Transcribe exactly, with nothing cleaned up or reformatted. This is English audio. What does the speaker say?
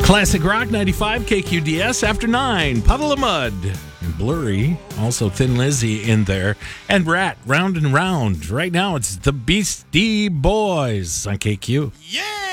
Classic Rock ninety-five K Q D S after nine. Puddle of Mud. And Blurry. Also Thin Lizzy in there. And Rat, Round and Round. Right now it's the Beastie Boys on K Q. Yeah!